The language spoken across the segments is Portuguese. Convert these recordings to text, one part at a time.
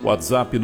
WhatsApp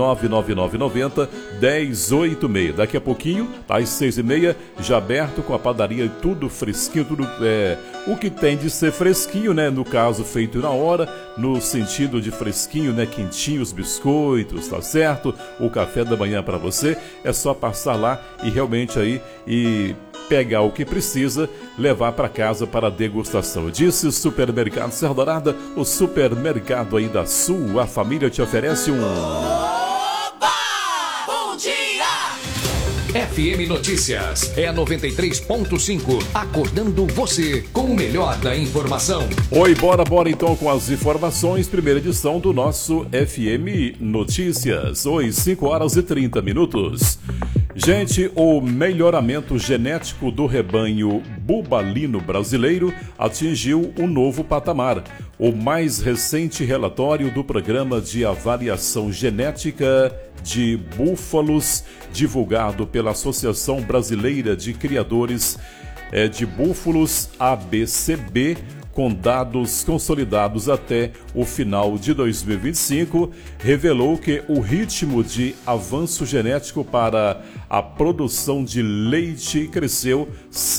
99990-1086. Daqui a pouquinho, às 6h30, já aberto com a padaria, tudo fresquinho, tudo o que tem de ser fresquinho, né? No caso, feito na hora, no sentido de fresquinho, né? Quentinho, os biscoitos, tá certo? O café da manhã para você, é só passar lá e realmente aí pegar o que precisa, levar para casa para degustação. Eu disse Supermercado Serra Dourada, o supermercado aí da sua família te oferece Oba! Bom dia! FM Notícias é a 93.5, acordando você com o melhor da informação. Oi, bora então com as informações, primeira edição do nosso FM Notícias. Oi, 5h30. Gente, o melhoramento genético do rebanho bubalino brasileiro atingiu um novo patamar. O mais recente relatório do Programa de Avaliação Genética de Búfalos, divulgado pela Associação Brasileira de Criadores de Búfalos, ABCB, com dados consolidados até o final de 2025, revelou que o ritmo de avanço genético para a produção de leite cresceu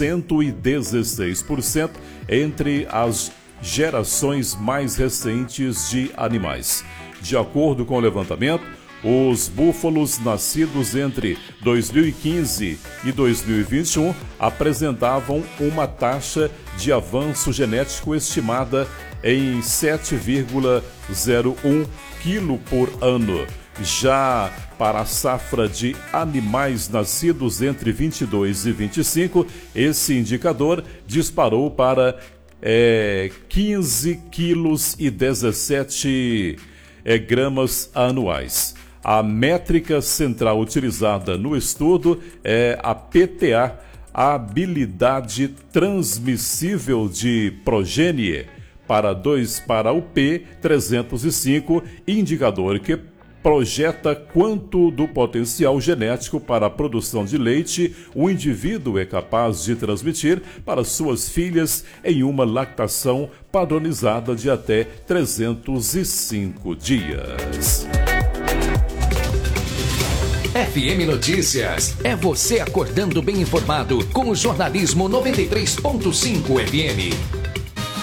116% entre as gerações mais recentes de animais. De acordo com o levantamento, os búfalos nascidos entre 2015 e 2021 apresentavam uma taxa de avanço genético estimada em 7,01 kg por ano. Já para a safra de animais nascidos entre 22 e 25, esse indicador disparou para 15 quilos e 17 gramas anuais. A métrica central utilizada no estudo é a PTA, a habilidade transmissível de progenie, para o P305, indicador que projeta quanto do potencial genético para a produção de leite o indivíduo é capaz de transmitir para suas filhas em uma lactação padronizada de até 305 dias. FM Notícias é você acordando bem informado com o jornalismo 93.5 FM.